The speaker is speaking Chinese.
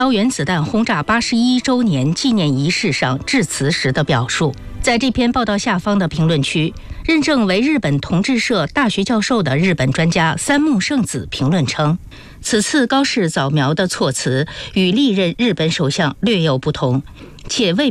原子弹轰炸81周年纪念仪式上致辞时的表述。在这篇报道下方的评论区，认证为日本同志社大学教授的日本专家三木圣子评论称，此次高市早苗的措辞与历任日本首相略有不同，且未